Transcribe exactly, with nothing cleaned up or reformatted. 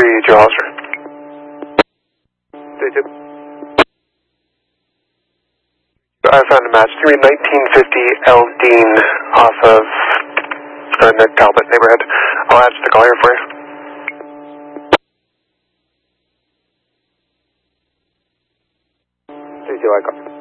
three Joe Hollister. three two. I found a match. Three nineteen fifty L Dean off of or in the Talbot neighborhood. I'll add the call here for you. three two, I call.